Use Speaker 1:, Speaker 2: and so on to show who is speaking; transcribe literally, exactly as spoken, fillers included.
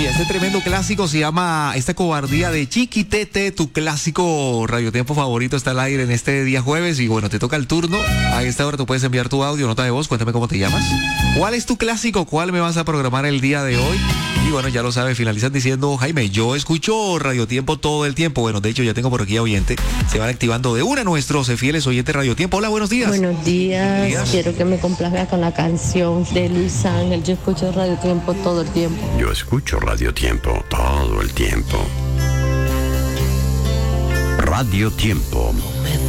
Speaker 1: este tremendo clásico se llama Esta cobardía de Chiquitete. Tu clásico radiotiempo favorito está al aire en este día jueves. Y bueno, te toca el turno. A esta hora tú puedes enviar tu audio, nota de voz. Cuéntame cómo te llamas. ¿Cuál es tu clásico? ¿Cuál me vas a programar el día de hoy? Y bueno, ya lo sabes, finalizan diciendo: Jaime, yo escucho radiotiempo todo el tiempo. Bueno, de hecho ya tengo por aquí a oyente. Se van activando de una nuestros fieles oyentes radiotiempo. Hola, buenos días.
Speaker 2: Buenos días.
Speaker 1: Buenos días.
Speaker 2: Quiero que me complazca con la canción de Luis Ángel. Yo escucho radiotiempo todo el tiempo.
Speaker 3: Yo escucho radiotiempo todo el tiempo. Radio Tiempo.